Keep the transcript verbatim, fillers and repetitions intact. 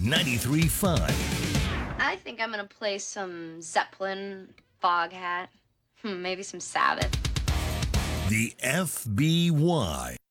ninety-three point five. I think I'm gonna play some Zeppelin, Foghat, hmm, maybe some Sabbath. The F B Y.